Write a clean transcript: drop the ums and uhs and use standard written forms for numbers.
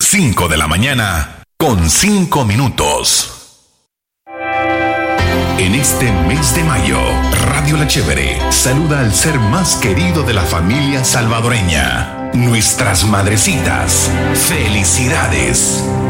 5 de la mañana con 5 minutos. En este mes de mayo, Radio La Chévere saluda al ser más querido de la familia salvadoreña, nuestras madrecitas. ¡Felicidades!